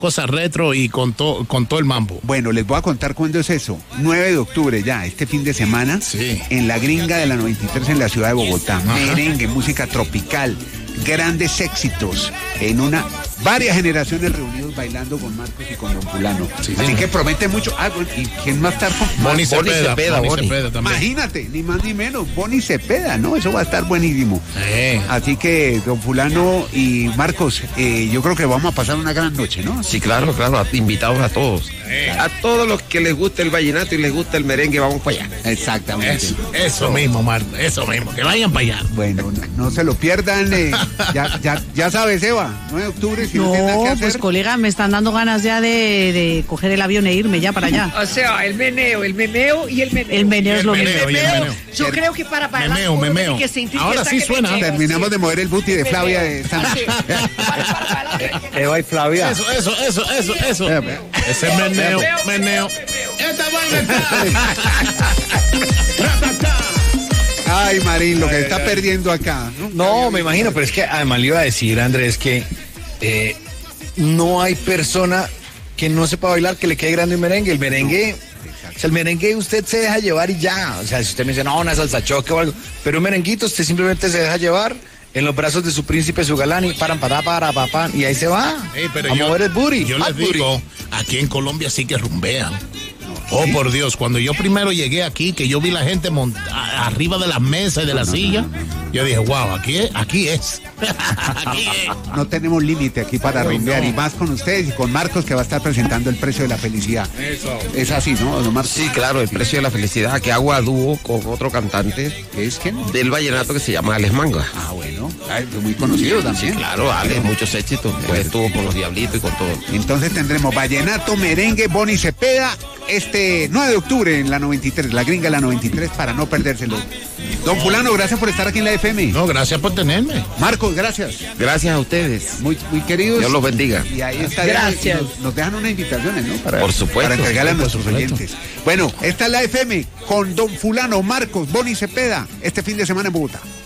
cosas retro y con todo el mambo. Bueno, les voy a contar cuándo es eso. 9 de octubre ya, este fin de semana, sí, en la Gringa de la 93 en la ciudad de Bogotá. Ajá. Merengue, música tropical, grandes éxitos, varias generaciones reunidos bailando con Marcos y con Don Fulano. Sí, así que promete mucho. Bueno, ¿y quién más estar con Boni Cepeda también. Imagínate, ni más ni menos, Boni Cepeda, ¿no? Eso va a estar buenísimo. Así que, Don Fulano y Marcos, yo creo que vamos a pasar una gran noche, ¿no? Sí, claro, invitados a todos. A todos los que les gusta el vallenato y les gusta el merengue, vamos para allá. Exactamente. Eso mismo, Marco, eso mismo, que vayan para allá. Bueno, no se lo pierdan. Ya sabes, Eva, 9 de octubre. Si no, pues colega, me están dando ganas ya de coger el avión e irme ya para allá. O sea, el meneo y el meneo. El meneo es lo mismo. Yo creo que para memeo. Ahora sí suena. Terminamos de mover el booty de Flavia de Santa. Eva y Flavia. Eso. Ese meneo. Esta vaina está. Ay, Marín, lo que está perdiendo acá. No, me imagino, pero es que además le iba a decir, Andrés, que no hay persona que no sepa bailar que le quede grande un merengue. El merengue, o sea, el merengue usted se deja llevar y ya. O sea, si usted me dice, no, una salsa choque o algo, pero un merenguito usted simplemente se deja llevar en los brazos de su príncipe, su galán, y para y ahí se va a mover el booty. Yo les digo, aquí en Colombia sí que rumbean. Oh, por Dios, cuando yo primero llegué aquí, que yo vi la gente arriba de las mesas y de la silla, yo dije, wow, aquí es. Aquí es. No tenemos límite aquí para rumbear, y más con ustedes y con Marcos, que va a estar presentando el precio de la felicidad. Eso. Es así, ¿no, don Marcos? Sí, claro, el precio de la felicidad, que hago a dúo con otro cantante. ¿Es quién? Del vallenato, que se llama Alex Manga. Bueno, muy conocido también. Sí, claro, Alex, muchos éxitos. Pues estuvo con los Diablitos y con todo. Entonces tendremos vallenato, merengue, Boni Cepeda, 9 de octubre en la 93, la Gringa de la 93, para no perdérselo. Don Fulano, gracias por estar aquí en la FM. No, gracias por tenerme. Marcos, gracias. Gracias a ustedes. Muy queridos. Dios los bendiga. Y ahí está. Gracias. Nos dejan unas invitaciones, ¿no? Por supuesto. Para entregarle a nuestros oyentes. Bueno, esta es la FM con Don Fulano, Marcos, Boni Cepeda, este fin de semana en Bogotá.